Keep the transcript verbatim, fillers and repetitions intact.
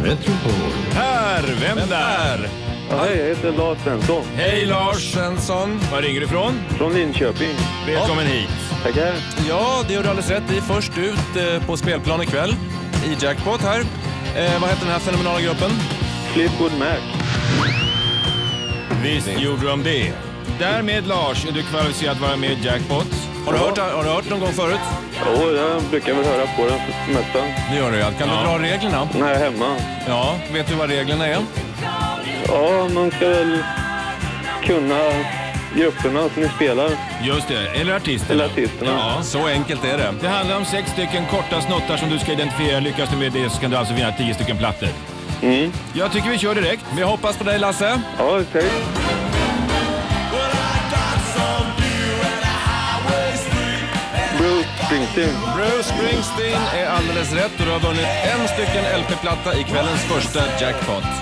Metropol. Här, vem där? Ja, hej, jag heter Lars Svensson. Hej Lars Svensson. Var ringer du ifrån? Från Linköping. Välkommen hit. Tackar. Ja, det gör du alldeles rätt. Vi är först ut eh, på spelplan ikväll i Jackpot här. Eh, vad heter den här fenomenala gruppen? Fleetwood Mac. Visst gjorde de det. Därmed Lars är du kvalificerad att vara med i Jackpot. Har du, hört, har du hört någon gång förut? Ja, jag brukar väl höra på den mesta. Det gör du ja. Kan Ja. du dra reglerna? När jag är hemma. Ja, vet du vad reglerna är? Ja, man ska väl kunna grupperna som ni spelar. Just det, eller artisterna. Eller artisterna. Ja. Så enkelt är det. Det handlar om sex stycken korta snuttar som du ska identifiera. Lyckas du med det så kan du alltså vinna tio stycken plattor. Mm. Jag tycker vi kör direkt. Vi hoppas på dig Lasse. Ja, hej. Bruce Springsteen. Bruce Springsteen är alldeles rätt och du har vunnit en stycken L P-platta i kvällens första Jackpot.